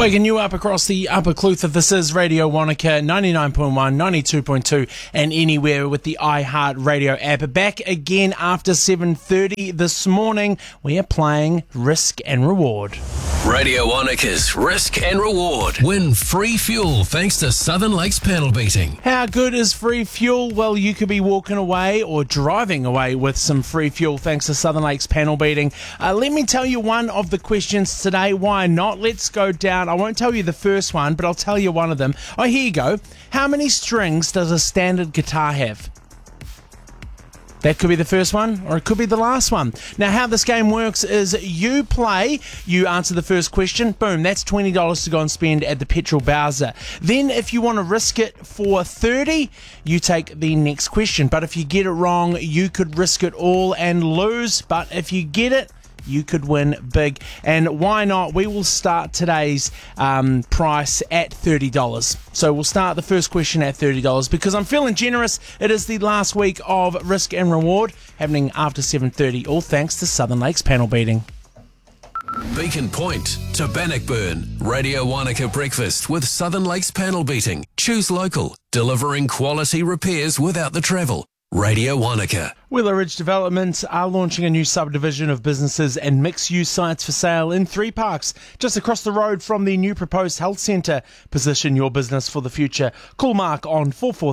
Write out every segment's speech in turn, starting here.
Waking you up across the Upper Clutha. This is Radio Wanaka, 99.1, 92.2, and anywhere with the iHeart Radio app. Back again after 7:30 this morning. We are playing Risk and Reward. Radio Wanaka's Risk and Reward. Win free fuel thanks to Southern Lakes Panel Beating. How good is free fuel? Well, you could be walking away or driving away with some free fuel thanks to Southern Lakes Panel Beating. Let me tell you one of the questions today. Why not? Let's go down. I won't tell you the first one, but I'll tell you one of them. Oh, here you go. How many strings does a standard guitar have? That could be the first one, or it could be the last one. Now, how this game works is you play, you answer the first question, boom, that's $20 to go and spend at the Petrol Bowser. Then, if you want to risk it for 30, you take the next question. But if you get it wrong, you could risk it all and lose. But if you get it, you could win big. And why not? We will start today's price at $30. So we'll start the first question at $30 because I'm feeling generous. It is the last week of Risk and Reward happening after 7:30, all thanks to Southern Lakes Panel Beating. Beacon Point to Bannockburn. Radio Wanaka Breakfast with Southern Lakes Panel Beating. Choose local, delivering quality repairs without the travel. Radio Wanaka. Willow Ridge Developments are launching a new subdivision of businesses and mixed-use sites for sale in 3 parks, just across the road from the new proposed health centre. Position your business for the future. Call Mark on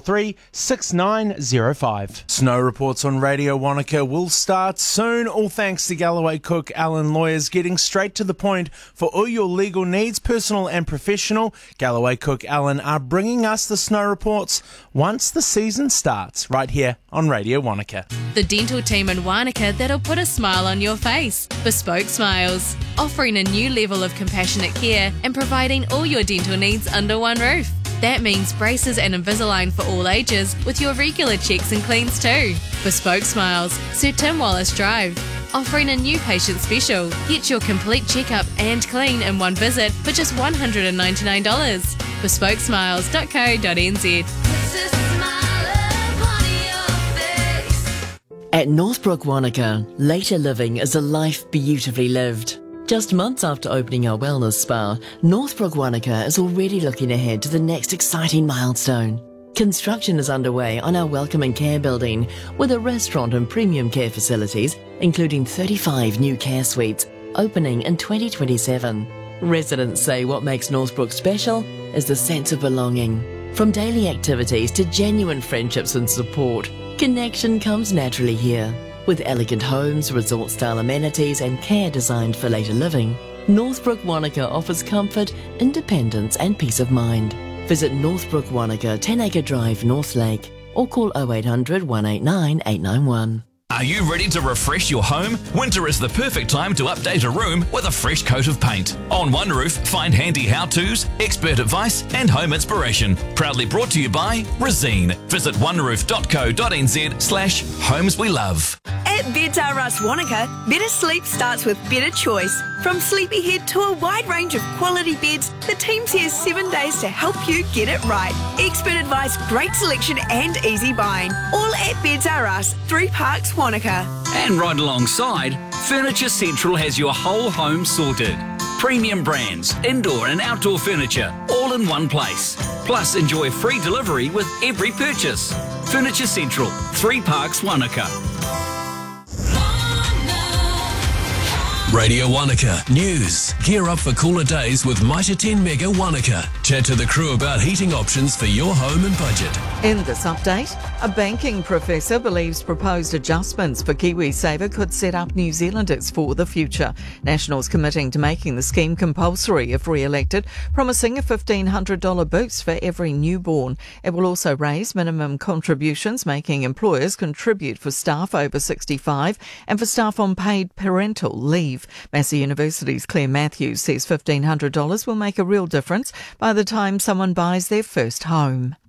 443-6905. Snow reports on Radio Wanaka will start soon, all thanks to Galloway Cook Allen Lawyers, getting straight to the point for all your legal needs, personal and professional. Galloway Cook Allen are bringing us the snow reports once the season starts, right here on Radio Wanaka. The dental team in Wanaka that'll put a smile on your face. Bespoke Smiles, offering a new level of compassionate care and providing all your dental needs under one roof. That means braces and Invisalign for all ages with your regular checks and cleans too. Bespoke Smiles, Sir Tim Wallace Drive, offering a new patient special. Get your complete checkup and clean in one visit for just $199. BespokeSmiles.co.nz. At Northbrook Wanaka, later living is a life beautifully lived. Just months after opening our wellness spa, Northbrook Wanaka is already looking ahead to the next exciting milestone. Construction is underway on our Welcome and Care building with a restaurant and premium care facilities, including 35 new care suites, opening in 2027. Residents say what makes Northbrook special is the sense of belonging. From daily activities to genuine friendships and support, connection comes naturally here. With elegant homes, resort-style amenities and care designed for later living, Northbrook Wanaka offers comfort, independence and peace of mind. Visit Northbrook Wanaka, 10 Acre Drive, North Lake, or call 0800 189 891. Are you ready to refresh your home? Winter is the perfect time to update a room with a fresh coat of paint. On One Roof, find handy how-tos, expert advice and home inspiration. Proudly brought to you by Resene. Visit oneroof.co.nz/homes we love. At Beds R Us Wanaka, better sleep starts with better choice. From Sleepyhead to a wide range of quality beds, the team's here 7 days to help you get it right. Expert advice, great selection and easy buying. All at Beds R Us, 3 Parks, Wanaka. And right alongside, Furniture Central has your whole home sorted. Premium brands, indoor and outdoor furniture, all in one place. Plus, enjoy free delivery with every purchase. Furniture Central, 3 Parks, Wanaka. Radio Wanaka News. Gear up for cooler days with Mitre 10 Mega Wanaka. Chat to the crew about heating options for your home and budget. In this update, a banking professor believes proposed adjustments for KiwiSaver could set up New Zealanders for the future. Nationals committing to making the scheme compulsory if re-elected, promising a $1,500 boost for every newborn. It will also raise minimum contributions, making employers contribute for staff over 65 and for staff on paid parental leave. Massey University's Claire Matthews says $1,500 will make a real difference by the time someone buys their first home.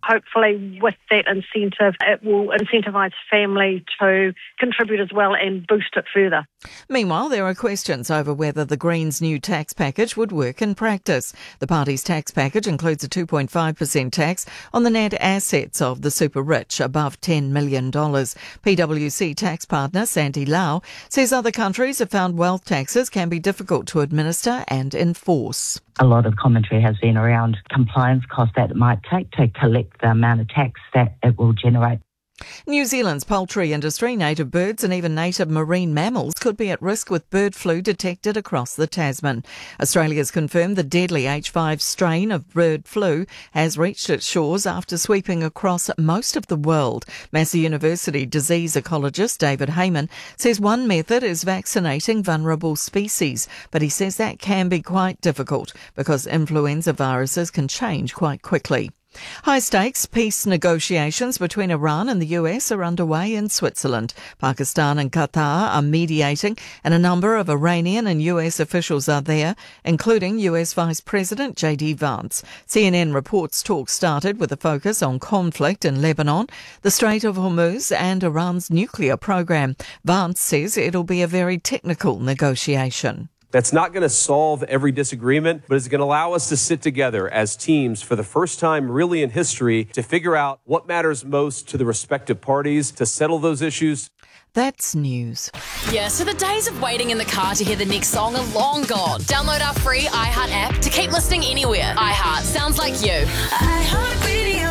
Hopefully with that incentive, it will incentivise family to contribute as well and boost it further. Meanwhile, there are questions over whether the Greens' new tax package would work in practice. The party's tax package includes a 2.5% tax on the net assets of the super rich above $10 million. PwC tax partner Sandy Lau says other countries have found wealth taxes can be difficult to administer and enforce. A lot of commentary has been around compliance costs that it might take to collect the amount of tax that it will generate. New Zealand's poultry industry, native birds and even native marine mammals could be at risk with bird flu detected across the Tasman. Australia's confirmed the deadly H5 strain of bird flu has reached its shores after sweeping across most of the world. Massey University disease ecologist David Heyman says one method is vaccinating vulnerable species, but he says that can be quite difficult because influenza viruses can change quite quickly. High-stakes peace negotiations between Iran and the US are underway in Switzerland. Pakistan and Qatar are mediating, and a number of Iranian and US officials are there, including US Vice President J.D. Vance. CNN reports talks started with a focus on conflict in Lebanon, the Strait of Hormuz and Iran's nuclear program. Vance says it'll be a very technical negotiation. That's not going to solve every disagreement, but it's going to allow us to sit together as teams for the first time really in history to figure out what matters most to the respective parties to settle those issues. That's news. Yeah, so the days of waiting in the car to hear the next song are long gone. Download our free iHeart app to keep listening anywhere. iHeart sounds like you. iHeart Radio.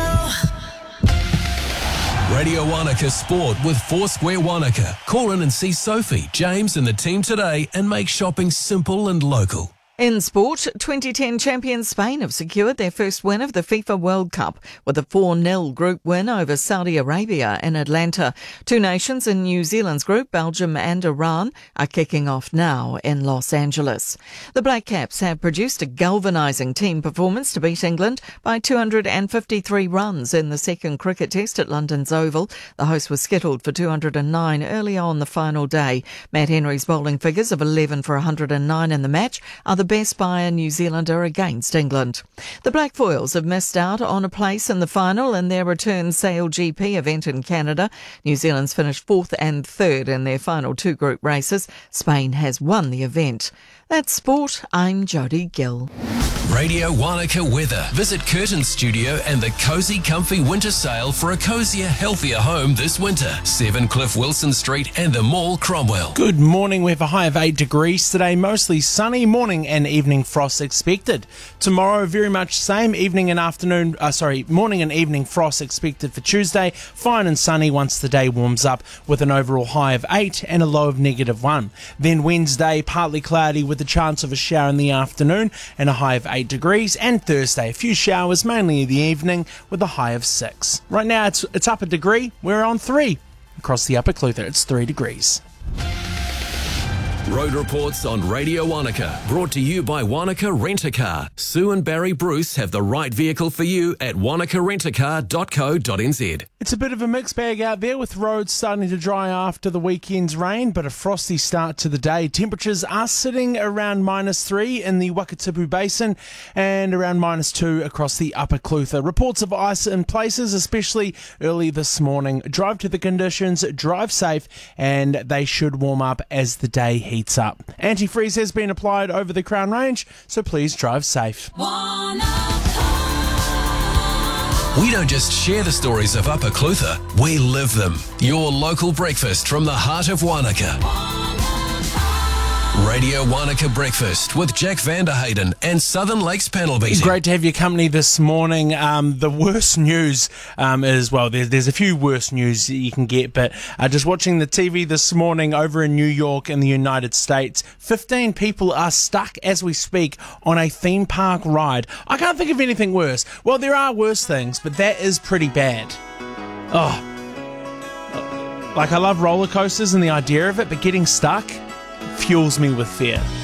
Radio Wanaka Sport with Foursquare Wanaka. Call in and see Sophie, James and the team today and make shopping simple and local. In sport, 2010 champions Spain have secured their first win of the FIFA World Cup with a 4-0 group win over Saudi Arabia in Atlanta. Two nations in New Zealand's group, Belgium and Iran, are kicking off now in Los Angeles. The Black Caps have produced a galvanising team performance to beat England by 253 runs in the second cricket test at London's Oval. The host was skittled for 209 earlier on the final day. Matt Henry's bowling figures of 11 for 109 in the match are the best by a New Zealander against England. The Black Foils have missed out on a place in the final in their return Sail GP event in Canada. New Zealand's finished 4th and 3rd in their final two group races. Spain has won the event. That's sport. I'm Jodie Gill. Radio Wanaka weather. Visit Curtin Studio and the Cozy Comfy Winter Sale for a cozier, healthier home this winter. 7 Cliff Wilson Street and the Mall, Cromwell. Good morning. We have a high of 8 degrees today. Mostly sunny. Morning and evening frost expected. Tomorrow, very much same. Morning and evening frost expected for Tuesday. Fine and sunny once the day warms up with an overall high of 8 and a low of -1. Then Wednesday, partly cloudy with the chance of a shower in the afternoon and a high of 8 degrees. And Thursday, a few showers, mainly in the evening, with a high of 6. Right now, it's up a degree. We're on 3. Across the Upper Clutha, it's 3 degrees. Road reports on Radio Wanaka, brought to you by Wanaka Rent-A-Car. Sue and Barry Bruce have the right vehicle for you at wanakarentacar.co.nz. It's a bit of a mixed bag out there with roads starting to dry after the weekend's rain, but a frosty start to the day. Temperatures are sitting around -3 in the Wakatipu Basin and around -2 across the Upper Clutha. Reports of ice in places, especially early this morning. Drive to the conditions, drive safe, and they should warm up as the day heats up. Antifreeze has been applied over the Crown Range, so please drive safe. We don't just share the stories of Upper Clutha, we live them. Your local breakfast from the heart of Wanaka. Radio Wanaka Breakfast with Jack Vanderhayden and Southern Lakes Panel Beating. Great to have your company this morning. The worst news is, well, there's a few worst news that you can get, but just watching the TV this morning over in New York in the United States, 15 people are stuck as we speak on a theme park ride. I can't think of anything worse. Well, there are worse things, but that is pretty bad. Oh, like I love roller coasters and the idea of it, but getting stuck fuels me with fear.